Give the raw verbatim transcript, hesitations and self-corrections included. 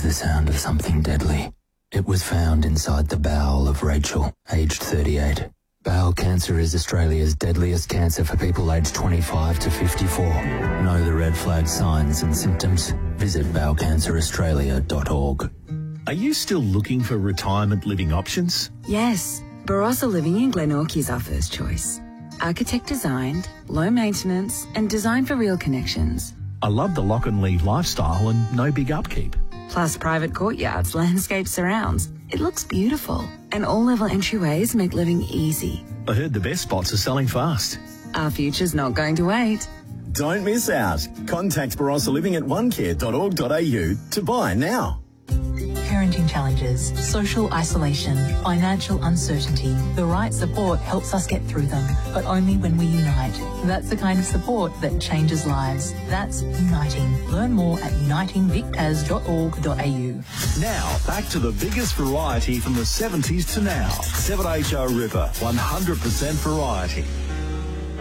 was the sound of something deadly. It was found inside the bowel of Rachel, aged thirty-eight. Bowel cancer is Australia's deadliest cancer for people aged twenty-five to fifty-four. Know the red flag signs and symptoms? Visit bowel cancer australia dot org. Are you still looking for retirement living options? Yes. Barossa Living in Glenorchy is our first choice. Architect designed, low maintenance, and designed for real connections. I love the lock and leave lifestyle and no big upkeep. Plus private courtyards, landscape surrounds. It looks beautiful. And all-level entryways make living easy. I heard the best spots are selling fast. Our future's not going to wait. Don't miss out. Contact Barossa Living at one care dot org dot a u to buy now. Parenting challenges, social isolation, financial uncertainty. The right support helps us get through them, but only when we unite. That's the kind of support that changes lives. That's Uniting. Learn more at uniting vic tas dot org dot a u. Now, back to the biggest variety from the seventies to now. seven H O River, one hundred percent variety.